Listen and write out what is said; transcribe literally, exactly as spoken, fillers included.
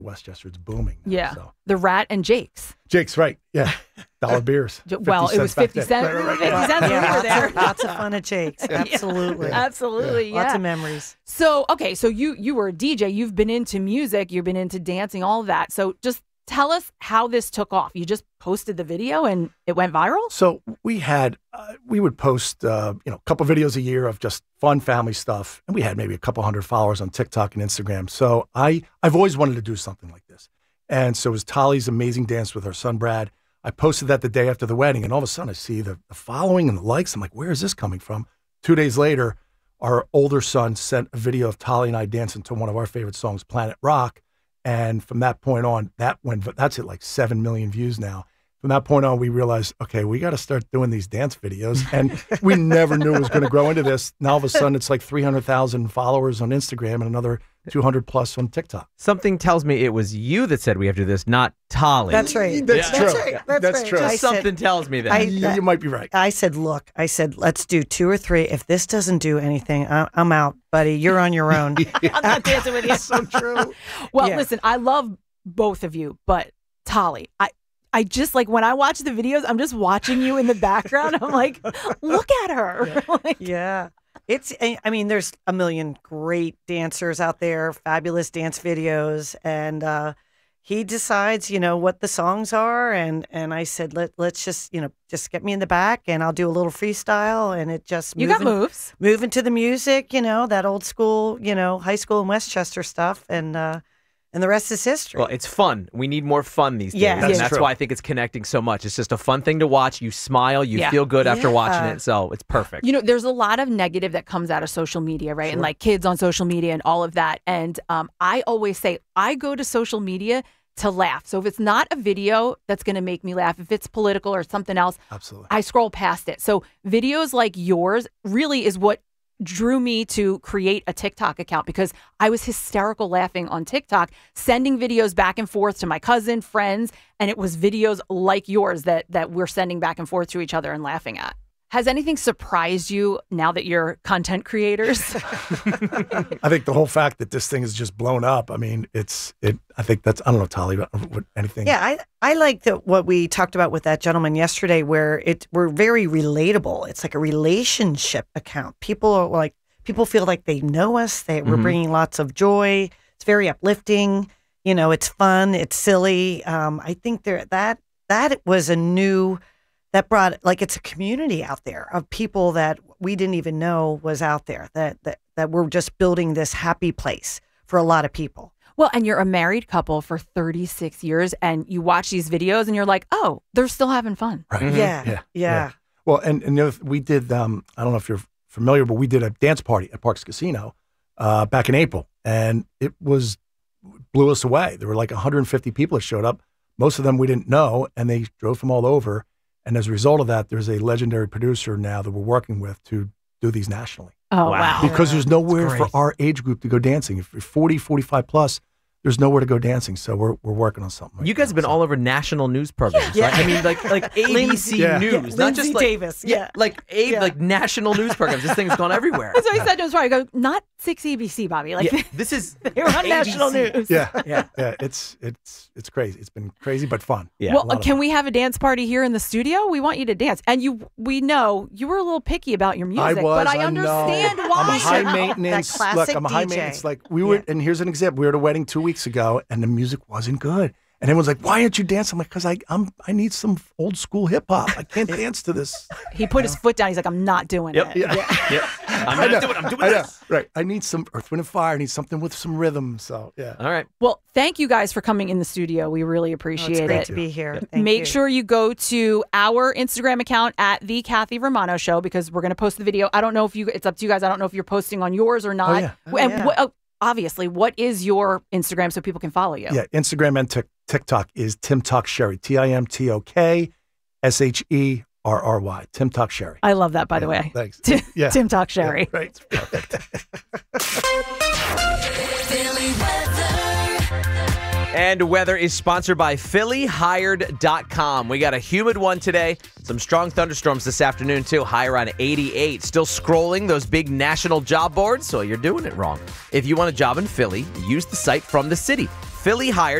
Westchester, it's booming now, yeah. So. The Rat and Jake's. Jake's, right. Yeah. Dollar beers. Well, it was fifty cents. Right, right, right. fifty cents yeah, when we were there. Lots of, lots of fun at Jake's. Absolutely. Yeah. Absolutely. Yeah. Lots of memories. So, okay. So you, you were a D J. You've been into music. You've been into dancing, all of that. So just tell us how this took off. You just posted the video and it went viral? So we had, uh, we would post, uh, you know, a couple videos a year of just fun family stuff. And we had maybe a couple hundred followers on TikTok and Instagram. So I, I've always wanted to do something like this. And so it was Tali's amazing dance with her son, Brad. I posted that the day after the wedding. And all of a sudden I see the, the following and the likes. I'm like, where is this coming from? Two days later, our older son sent a video of Tali and I dancing to one of our favorite songs, Planet Rock. And from that point on, that went, that's at like seven million views now. From that point on, we realized, okay, we got to start doing these dance videos. And we never knew it was going to grow into this. Now, all of a sudden, it's like three hundred thousand followers on Instagram and another two hundred plus on TikTok. Something tells me it was you that said we have to do this, not Tali. That's right. That's yeah. true. That's, right. That's, That's right. true. I Something said, tells me that. I, you, you might be right. I said, look, I said, let's do two or three. If this doesn't do anything, I, I'm out, buddy. You're on your own. I'm not dancing with you. That's so true. Well, Yeah. listen, I love both of you, but Tali, I, I just like when I watch the videos, I'm just watching you in the background. I'm like, look at her. Like, Yeah. It's, I mean, there's a million great dancers out there, fabulous dance videos. And uh, he decides, you know, what the songs are. And, and I said, Let, let's just, you know, just get me in the back and I'll do a little freestyle. And it just you got moving- moves. Moving to the music, you know, that old school, you know, high school in Westchester stuff. And, uh, and the rest is history. Well, it's fun. We need more fun these days. Yeah. and That's that's true. why I think it's connecting so much. It's just a fun thing to watch. You smile, you Yeah. feel good after Yeah. watching it. So it's perfect. You know, there's a lot of negative that comes out of social media, right? And like kids on social media and all of that. And um, I always say, I go to social media to laugh. So if it's not a video that's going to make me laugh, if it's political or something else, Absolutely. I scroll past it. So videos like yours really is what drew me to create a TikTok account because I was hysterical laughing on TikTok, sending videos back and forth to my cousin, friends, and it was videos like yours that that we're sending back and forth to each other and laughing at. Has anything surprised you now that you're content creators? I think the whole fact that this thing is just blown up. I mean, it's it. I think that's I don't know, Tali, what, what anything. Yeah, I I like that what we talked about with that gentleman yesterday, where it we're very relatable. It's like a relationship account. People are like people feel like they know us. They we're Mhm. bringing lots of joy. It's very uplifting. You know, it's fun. It's silly. Um, I think there that that was a new that brought like it's a community out there of people that we didn't even know was out there. That that that we're just building this happy place for a lot of people. Well, and you're a married couple for thirty-six years and you watch these videos and you're like, oh, they're still having fun. Right. Mhm. Yeah, Yeah. yeah. Well, and, and the other, we did, um, I don't know if you're familiar, but we did a dance party at Parks Casino uh, back in April. And it was, blew us away. There were like one hundred fifty people that showed up. Most of them we didn't know, and they drove from all over. And as a result of that, there's a legendary producer now that we're working with to do these nationally. Oh, Wow. wow. Because there's nowhere for great. our age group to go dancing. If you're forty, forty-five plus, there's nowhere to go dancing. So we're we're working on something. Like You guys have been that. all over national news programs, Yeah. right? I mean, like like A B C Yeah. News, Yeah, not Lindsay just like Davis, yeah. like a Yeah. like national news programs. This thing's gone everywhere. That's what I said to him. Sorry, I go, not six A B C, Bobby. Like, Yeah, this is they were on national A B C. news. Yeah, Yeah. yeah. It's it's it's crazy. It's been crazy but fun. Yeah. Well, a lot of can fun. we have a dance party here in the studio? We want you to dance. And you, we know you were a little picky about your music, I was, but I, I understand know. why. I'm a high That maintenance. classic Look, I'm a high D J. maintenance. Like we were, Yeah. and here's an example. We were at a wedding two weeks ago, and the music wasn't good. And everyone's like, "Why aren't you dancing?" I'm like, "Cause I, I'm, I need some old school hip hop. I can't dance to this." He put his foot down. He's like, I'm not doing Yep. it. Yeah, Yep. I'm I not know. doing. I'm doing I know. this. Right. I need some Earth, Wind, and Fire. I need something with some rhythm. So yeah. All right. Well, thank you guys for coming in the studio. We really Oh, appreciate it's great it. to be here. Thank Make you. sure you go to our Instagram account at the Kathy Romano Show because we're going to post the video. I don't know if you, it's up to you guys. I don't know if you're posting on yours or not. yeah. Oh, and yeah. what- oh, obviously, what is your Instagram so people can follow you? Yeah. Instagram and Tik TikTok is Tim Talk Sherry. T I M T O K S H E R R Y. Tim Talk Sherry. I love that, by the Yeah, way. Thanks. Tim, Yeah. Tim Talk Sherry. Yeah, right. Perfect. Philly weather. And weather is sponsored by Philly Hired dot com. We got a humid one today. Some strong thunderstorms this afternoon, too. High around eighty-eight. Still scrolling those big national job boards, so you're doing it wrong. If you want a job in Philly, use the site from the city, Philly Hired.